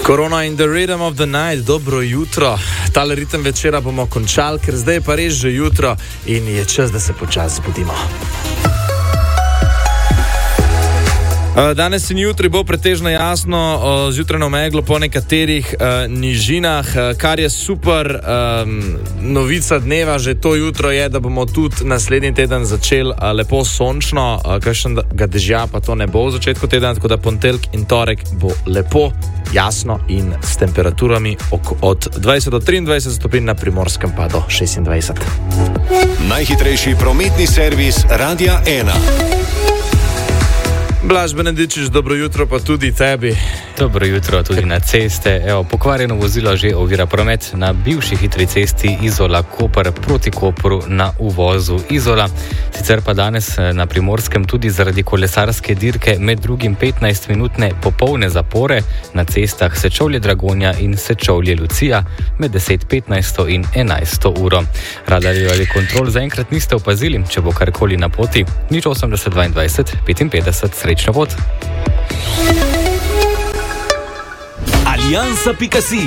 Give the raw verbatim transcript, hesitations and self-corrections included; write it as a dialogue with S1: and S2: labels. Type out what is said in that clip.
S1: Corona in the rhythm of the night, dobro jutro. Tale ritem večera bomo končali, ker zdaj je pa res že jutro in je čas, da se počasi zbudimo. Danes in jutri bo pretežno jasno, z jutrajno meglo po nekaterih uh, nižinah, kar je super um, novica dneva, že to jutro je, da bomo tudi naslednji teden začeli uh, lepo sončno, uh, kakšnega dežja pa to ne bo v začetku tedna, tako da ponedeljek in torek bo lepo, jasno in s temperaturami od dvajset do triindvajset stopinj, na Primorskem pa do šestindvajset.
S2: Najhitrejši prometni servis Radia ena.
S1: Blaž Benedičič, dobro jutro pa tudi tebi.
S3: Dobro jutro tudi na ceste. Evo, pokvarjeno vozilo že ovira promet na bivši hitri cesti Izola-Koper proti Kopru na uvozu Izola. Sicer pa danes na Primorskem tudi zaradi kolesarske dirke med drugim petnajstminutne popolne zapore na cestah Sečovlje-Dragonja in Sečovlje-Lucija med deset petnajst in enajsto uro. Radarjev ali kontrol zaenkrat niste opazili, če bo karkoli na poti. Nič osemdeset dvaindvajset petinpetdeset. Srečno pot.
S2: Aliansa pika si